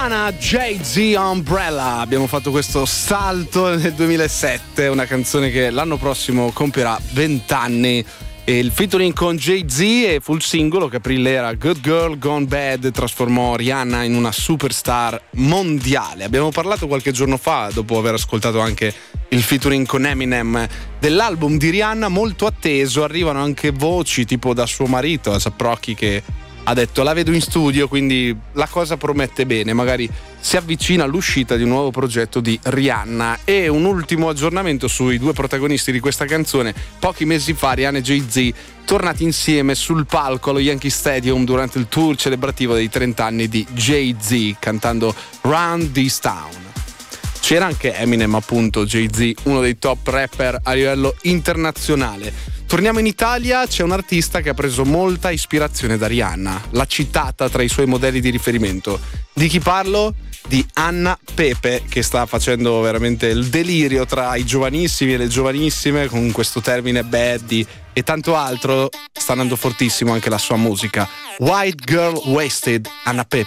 Rihanna, Jay-Z, Umbrella. Abbiamo fatto questo salto nel 2007, una canzone che l'anno prossimo compierà 20 anni. E il featuring con Jay-Z e fu il singolo che aprì l'era Good Girl Gone Bad, trasformò Rihanna in una superstar mondiale. Abbiamo parlato qualche giorno fa, dopo aver ascoltato anche il featuring con Eminem, dell'album di Rihanna molto atteso. Arrivano anche voci tipo da suo marito, A$AP Rocky, che ha detto la vedo in studio, quindi la cosa promette bene, magari si avvicina all'uscita di un nuovo progetto di Rihanna. E un ultimo aggiornamento sui due protagonisti di questa canzone: pochi mesi fa Rihanna e Jay-Z tornati insieme sul palco allo Yankee Stadium durante il tour celebrativo dei 30 anni di Jay-Z, cantando Run This Town. C'era anche Eminem, appunto, Jay-Z, uno dei top rapper a livello internazionale. Torniamo in Italia, c'è un artista che ha preso molta ispirazione da Rihanna, l'ha citata tra i suoi modelli di riferimento. Di chi parlo? Di Anna Pepe, che sta facendo veramente il delirio tra i giovanissimi e le giovanissime con questo termine baddie e tanto altro. Sta andando fortissimo anche la sua musica. White Girl Wasted, Anna Pepe.